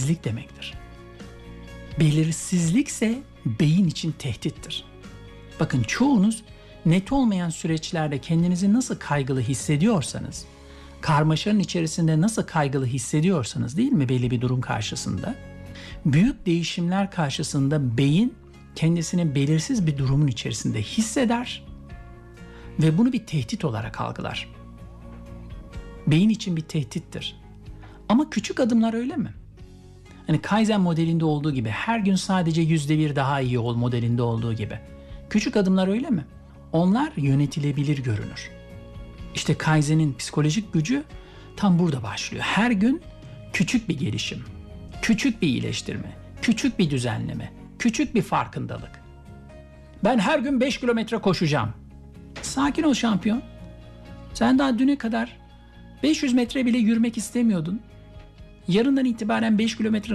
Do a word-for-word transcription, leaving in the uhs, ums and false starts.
belirsizlik demektir. Belirsizlikse beyin için tehdittir. Bakın çoğunuz net olmayan süreçlerde kendinizi nasıl kaygılı hissediyorsanız, karmaşanın içerisinde nasıl kaygılı hissediyorsanız değil mi belli bir durum karşısında, büyük değişimler karşısında beyin kendisini belirsiz bir durumun içerisinde hisseder ve bunu bir tehdit olarak algılar. Beyin için bir tehdittir. Ama küçük adımlar öyle mi? Hani Kaizen modelinde olduğu gibi, her gün sadece yüzde bir daha iyi ol modelinde olduğu gibi. Küçük adımlar öyle mi? Onlar yönetilebilir görünür. İşte Kaizen'in psikolojik gücü tam burada başlıyor. Her gün küçük bir gelişim, küçük bir iyileştirme, küçük bir düzenleme, küçük bir farkındalık. Ben her gün beş kilometre koşacağım. Sakin ol şampiyon. Sen daha düne kadar beş yüz metre bile yürümek istemiyordun. Yarından itibaren beş kilometre